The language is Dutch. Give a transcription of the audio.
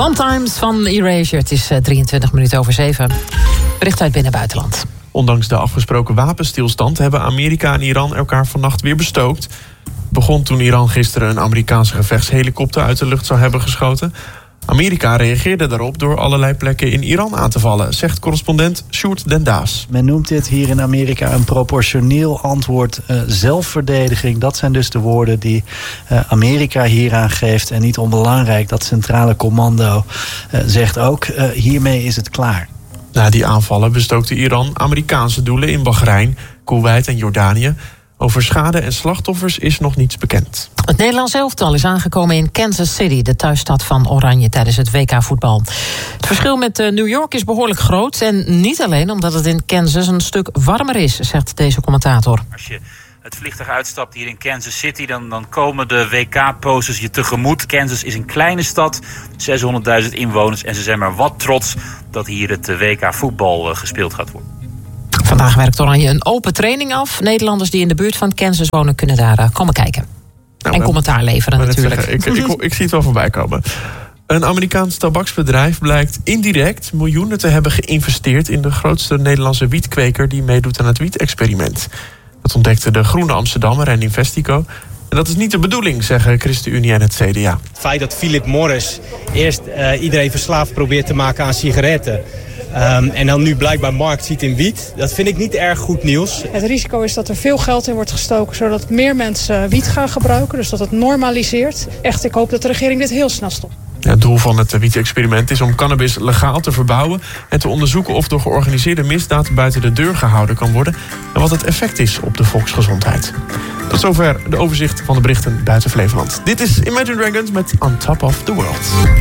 Fun Times van Erasure. Het is 23 minuten over 7. Bericht uit binnen- en buitenland. Ondanks de afgesproken wapenstilstand hebben Amerika en Iran elkaar vannacht weer bestookt. Het begon toen Iran gisteren een Amerikaanse gevechtshelikopter uit de lucht zou hebben geschoten. Amerika reageerde daarop door allerlei plekken in Iran aan te vallen, zegt correspondent Sjoerd Den Daas. Men noemt dit hier in Amerika een proportioneel antwoord, zelfverdediging. Dat zijn dus de woorden die Amerika hieraan geeft. En niet onbelangrijk, dat centrale commando zegt ook, hiermee is het klaar. Na die aanvallen bestookte Iran Amerikaanse doelen in Bahrein, Koeweit en Jordanië. Over schade en slachtoffers is nog niets bekend. Het Nederlands elftal is aangekomen in Kansas City, de thuisstad van Oranje, tijdens het WK-voetbal. Het verschil met New York is behoorlijk groot. En niet alleen omdat het in Kansas een stuk warmer is, zegt deze commentator. Als je het vliegtuig uitstapt hier in Kansas City, dan komen de WK-posters je tegemoet. Kansas is een kleine stad, 600.000 inwoners. En ze zijn maar wat trots dat hier het WK-voetbal gespeeld gaat worden. Vandaag werkt Oranje een open training af. Nederlanders die in de buurt van Kansas wonen kunnen daar komen kijken. En commentaar leveren natuurlijk. Ik zie het wel voorbij komen. Een Amerikaans tabaksbedrijf blijkt indirect miljoenen te hebben geïnvesteerd in de grootste Nederlandse wietkweker die meedoet aan het wiet-experiment. Dat ontdekte de Groene Amsterdammer en Investico. En dat is niet de bedoeling, zeggen ChristenUnie en het CDA. Het feit dat Philip Morris eerst iedereen verslaafd probeert te maken aan sigaretten, en dan nu blijkbaar markt ziet in wiet, dat vind ik niet erg goed nieuws. Het risico is dat er veel geld in wordt gestoken, zodat meer mensen wiet gaan gebruiken. Dus dat het normaliseert. Echt, ik hoop dat de regering dit heel snel stopt. Ja, het doel van het wiet-experiment is om cannabis legaal te verbouwen en te onderzoeken of door georganiseerde misdaad buiten de deur gehouden kan worden en wat het effect is op de volksgezondheid. Tot zover de overzicht van de berichten buiten Flevoland. Dit is Imagine Dragons met On Top of the World.